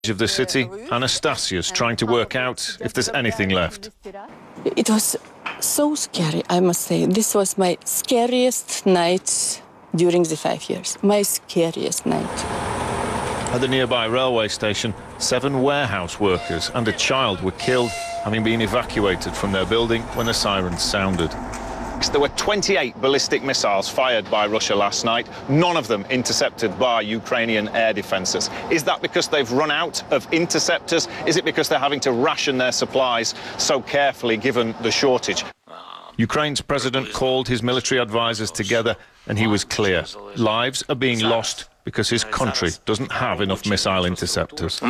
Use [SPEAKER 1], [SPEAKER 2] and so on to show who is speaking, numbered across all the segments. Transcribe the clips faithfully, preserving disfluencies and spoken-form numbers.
[SPEAKER 1] of the city, Anastasia's trying to work out if there's anything left.
[SPEAKER 2] It was so scary, I must say. This was my scariest night during the five years. My scariest night.
[SPEAKER 1] At the nearby railway station, seven warehouse workers and a child were killed, having been evacuated from their building when the sirens sounded. There were twenty-eight ballistic missiles fired by Russia last night, none of them intercepted by Ukrainian air defences. Is that because they've run out of interceptors? Is it because they're having to ration their supplies so carefully given the shortage? Ukraine's president called his military advisors together and he was clear. Lives are being lost because his country doesn't have enough missile interceptors.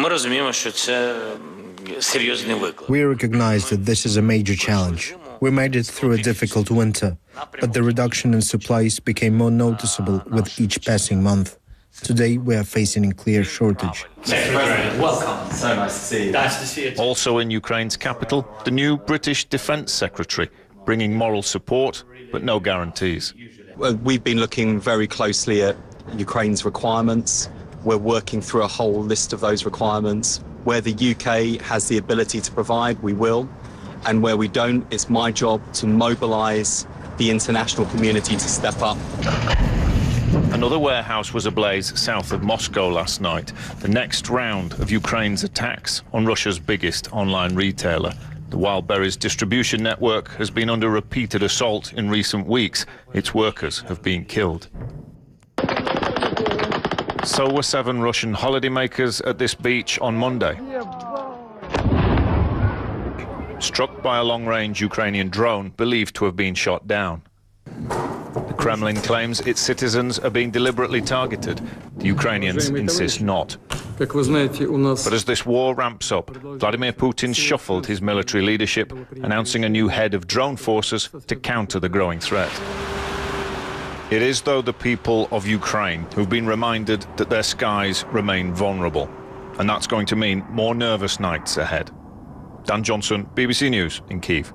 [SPEAKER 3] We recognize that this is a major challenge. We made it through a difficult winter, but the reduction in supplies became more noticeable with each passing month. Today, we are facing a clear shortage.
[SPEAKER 4] Welcome. So nice to see you. Nice to see you.
[SPEAKER 1] Also in Ukraine's capital, the new British Defence Secretary, bringing moral support, but no guarantees.
[SPEAKER 5] Well, we've been looking very closely at Ukraine's requirements. We're working through a whole list of those requirements. Where the U K has the ability to provide, we will. And where we don't, it's my job to mobilise the international community to step up.
[SPEAKER 1] Another warehouse was ablaze south of Moscow last night, the next round of Ukraine's attacks on Russia's biggest online retailer. The Wildberries distribution network has been under repeated assault in recent weeks. Its workers have been killed. So were seven Russian holidaymakers at this beach on Monday. Struck by a long-range Ukrainian drone believed to have been shot down. The Kremlin claims its citizens are being deliberately targeted. The Ukrainians insist not. But as this war ramps up, Vladimir Putin shuffled his military leadership, announcing a new head of drone forces to counter the growing threat. It is, though, the people of Ukraine who've been reminded that their skies remain vulnerable. And that's going to mean more nervous nights ahead. Dan Johnson, B B C News in Kyiv.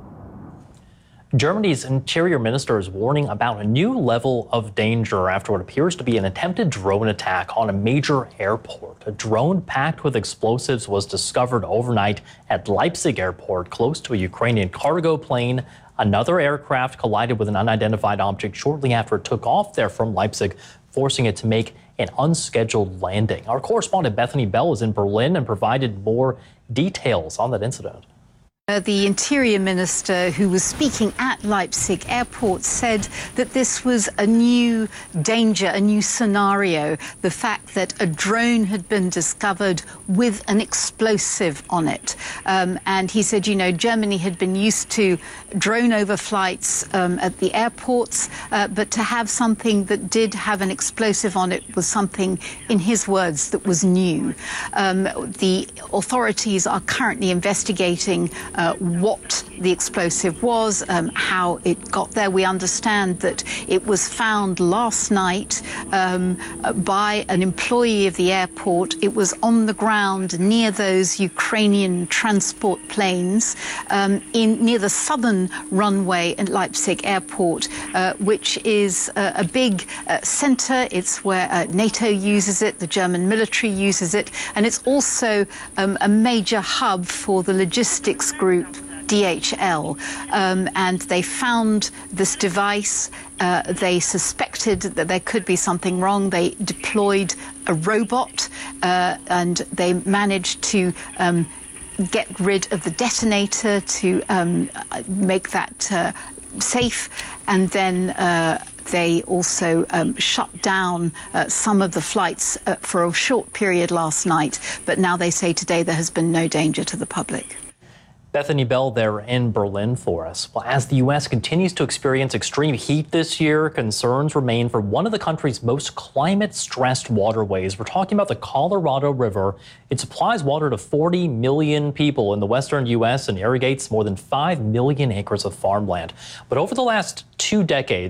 [SPEAKER 6] Germany's interior minister is warning about a new level of danger after what appears to be an attempted drone attack on a major airport. A drone packed with explosives was discovered overnight at Leipzig airport, close to a Ukrainian cargo plane. Another aircraft collided with an unidentified object shortly after it took off there from Leipzig, forcing it to make an unscheduled landing. Our correspondent Bethany Bell is in Berlin and provided more details on that incident.
[SPEAKER 7] Uh, the Interior Minister, who was speaking at Leipzig Airport, said that this was a new danger, a new scenario, the fact that a drone had been discovered with an explosive on it. Um, and he said, you know, Germany had been used to drone overflights um, at the airports, uh, but to have something that did have an explosive on it was something, in his words, that was new. Um, the authorities are currently investigating Uh, what the explosive was, um, how it got there. We understand that it was found last night um, by an employee of the airport. It was on the ground near those Ukrainian transport planes um, in near the southern runway at Leipzig Airport, uh, which is uh, a big uh, centre. It's where uh, NATO uses it, the German military uses it, and it's also um, a major hub for the logistics group D H L, um, and they found this device. Uh, they suspected that there could be something wrong. They deployed a robot uh, and they managed to um, get rid of the detonator to um, make that uh, safe, and then uh, they also um, shut down uh, some of the flights uh, for a short period last night, but now they say today there has been no danger to the public.
[SPEAKER 6] Bethany Bell there in Berlin for us. Well, as the U S continues to experience extreme heat this year, concerns remain for one of the country's most climate-stressed waterways. We're talking about the Colorado River. It supplies water to forty million people in the western U S and irrigates more than five million acres of farmland. But over the last two decades,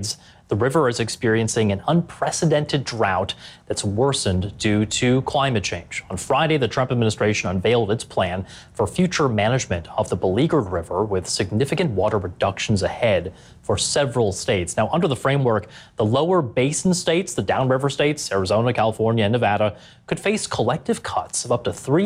[SPEAKER 6] The river is experiencing an unprecedented drought that's worsened due to climate change. On Friday, the Trump administration unveiled its plan for future management of the beleaguered river, with significant water reductions ahead for several states. Now, under the framework, the lower basin states, the downriver states, Arizona, California, and Nevada, could face collective cuts of up to three